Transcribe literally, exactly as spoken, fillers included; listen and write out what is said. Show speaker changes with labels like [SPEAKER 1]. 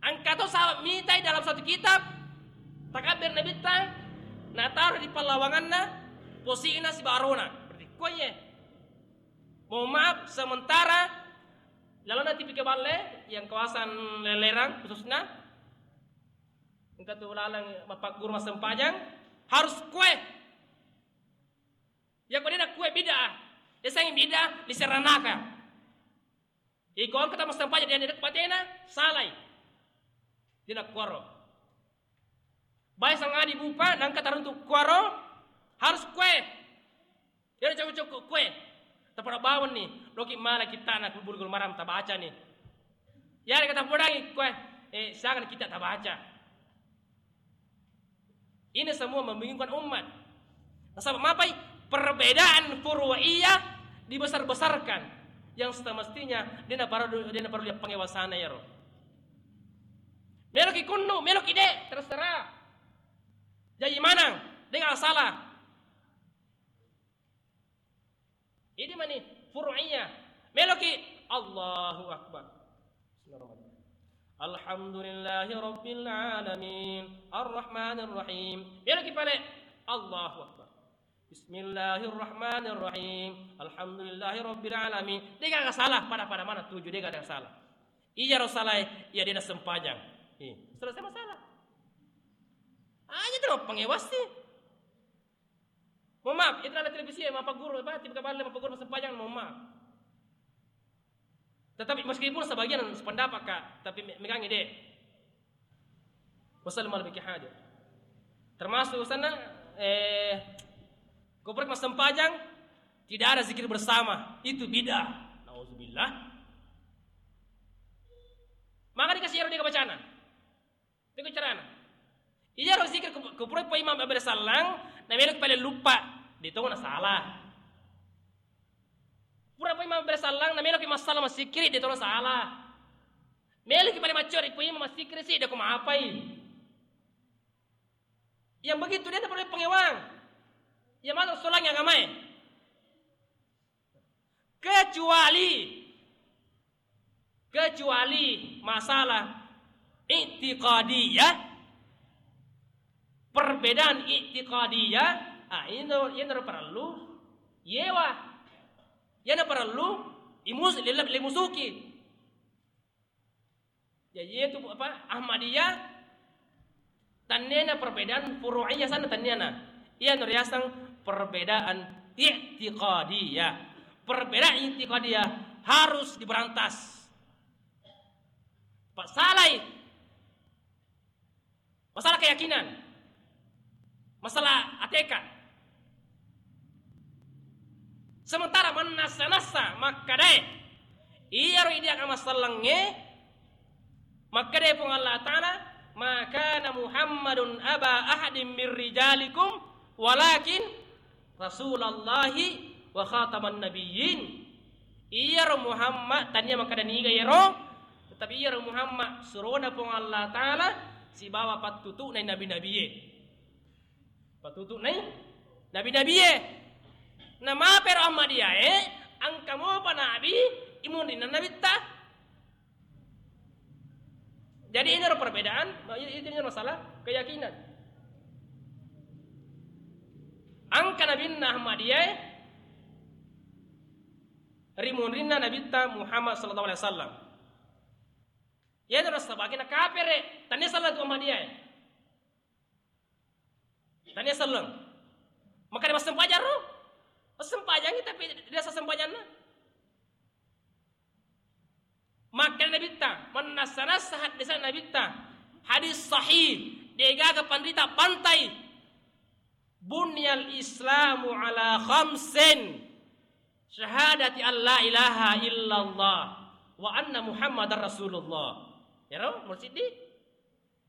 [SPEAKER 1] Angka to sahabat mitai dalam satu kitab takabir nabi ta na taruh di palawanganna posisinya si barona. Berarti koye mau maaf sementara lalu nanti pikir balik yang kawasan Lelerang khususnya engkau tu lalang bapak guru mas sempajang harus kue. Yang kau dia kue bidah, dia sayang bidah di seranaka. Ikon kata mas sempajang dia tidak patena salai. Dia nak kuaro. Baik sang adi bupa nang kata untuk kuaro harus kue. Dia cukup-cukup kue. Tapada bawon nih, loki malah kita nak kubur maram tak baca nih. Ya dia kata podangi kue, eh sangat kita tak baca. Ini semua membingungkan umat. Nah, sebab apa? Perbedaan furu'iyah dibesar-besarkan yang semestinya dia nak perlu dia nak perlu lihat pengawasannya ya roh. Meloki kuno, meloki de, terserah. Jadi mana? Dia nggak salah. Ini mana? Furu'iyah. Meloki Allahu Akbar. Bismillahirrahmanirrahim. Alhamdulillahi Rabbil Alamin Ar-Rahmanir Rahim. Meloki pada Allahu Akbar. Bismillahirrahmanirrahim Alhamdulillahi Rabbil Alamin. Dia nggak salah pada pada mana tujuh dia nggak ada salah. Iya salah, iya dia sempajang. Ih, selesai masalah. Aja terus pengawas sih. Mohon maaf, itu ada televisi ya, apa guru, apa tiba kembali apa guru sempajang, mohon maaf. Tetapi meskipun sebagian sependapat kak, tapi megang ide. Wassalamualaikum warahmatullahi wabarakatuh. Termasuk sana eh Kubrek mas sempajang tidak ada zikir bersama, itu bidah. Nauzubillah. Maka dikasih dia bacaan. Itu carana. Iya harus zikir kubrek pa Imam Abdul Salam, na melok pala lupa, dito na salah. Pura pa Imam Abdul Salam, na melok masalah masikri, dito na salah. Melok pala macori pa Imam masikri sih, dito kumapay. Yang begitu dia perlu pengewang. Yang masuk solang yang amai. Kecuali kecuali masalah i'tiqadiyah, perbedaan i'tiqadiyah, ah ini yang perlu yewa. Yang perlu imus limusuki. Jadi itu apa? Ahmadiyah tanena perbedaan furu'iyah sana tanena. Ia nuriasang perbedaan i'tiqadiyah. Perbedaan i'tiqadiyah harus diberantas. Masalah masalah keyakinan, masalah atekat. Sementara menasa-nasa maka deh iya ro dia akan masalahnya maka deh pun Allah Ta'ala maka na Muhammadun aba ahadim mir rijalikum walakin Rasulullahi wa khataman nabiyyin. Iya ro Muhammad tanya maka dan iga ya ro tetapi iya ro Muhammad surona pun Allah Ta'ala si bawa patutu nai nabi-nabi ye. Patutu nai nabi-nabi ye. Nama per Ahmadiyah eh angka mo pa nabi imunin na nabi ta. Jadi ini ro perbedaan, itu masalah keyakinan. Angka nabi Ahmadiyah rimunrinna nabi ta Muhammad sallallahu alaihi wasallam. Ya terus sebagian kafir tanya salah tu Ahmadiyah. Tanya salah. Maka dia masih sempajang roh. Sempajang tapi dia sempajangna. Maka Nabi ta manasana sahat desa Nabi ta hadis sahih dia ke pandita pantai bunyal islamu ala khamsin syahadati alla ilaha illallah wa anna muhammadar rasulullah. Ya roh, mursyidi